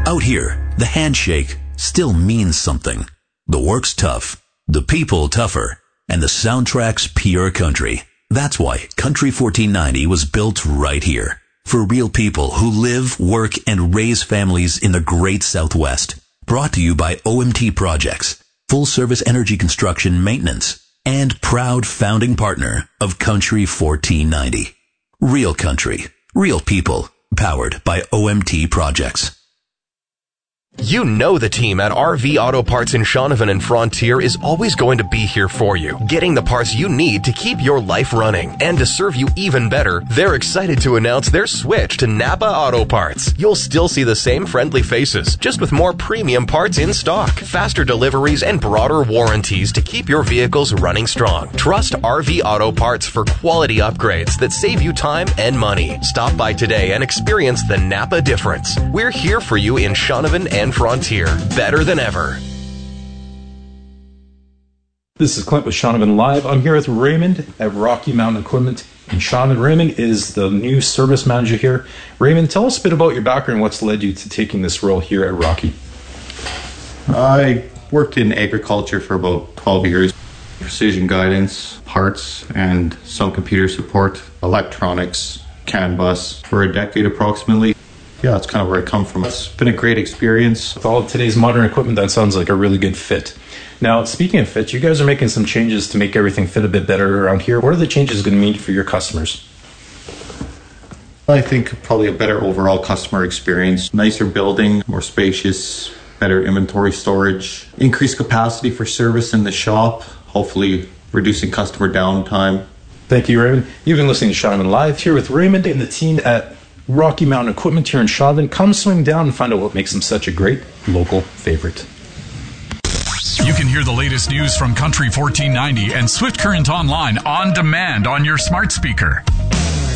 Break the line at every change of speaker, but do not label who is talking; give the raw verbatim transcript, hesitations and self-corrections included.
Out here, the handshake still means something. The work's tough, the people tougher, and the soundtrack's pure country. That's why Country fourteen ninety was built right here. For real people who live, work, and raise families in the great Southwest. Brought to you by O M T Projects, full-service energy construction maintenance, and proud founding partner of Country fourteen ninety. Real country, real people, powered by O M T Projects.
You know the team at R V Auto Parts in Shaunavon and Frontier is always going to be here for you, getting the parts you need to keep your life running. And to serve you even better, they're excited to announce their switch to Napa Auto Parts. You'll still see the same friendly faces, just with more premium parts in stock, faster deliveries, and broader warranties to keep your vehicles running strong. Trust R V Auto Parts for quality upgrades that save you time and money. Stop by today and experience the Napa difference. We're here for you in Shaunavon and and Frontier, better than ever.
This is Clint with Shaunavon Live. I'm here with Raymond at Rocky Mountain Equipment in Shaunavon. Raymond is the new service manager here. Raymond, tell us a bit about your background, what's led you to taking this role here at Rocky.
I worked in agriculture for about twelve years. Precision guidance, parts, and some computer support, electronics, CAN bus for a decade approximately. Yeah, that's kind of where I come from. It's been a great experience.
With all of today's modern equipment, that sounds like a really good fit. Now, speaking of fit, you guys are making some changes to make everything fit a bit better around here. What are the changes going to mean for your customers?
I think probably a better overall customer experience. Nicer building, more spacious, better inventory storage, increased capacity for service in the shop, hopefully reducing customer downtime.
Thank you, Raymond. You've been listening to Shaunavon Live here with Raymond and the team at Rocky Mountain Equipment here in Shaunavon. Come swing down and find out what makes them such a great local favorite.
You can hear the latest news from Country fourteen ninety and Swift Current Online on demand on your smart speaker.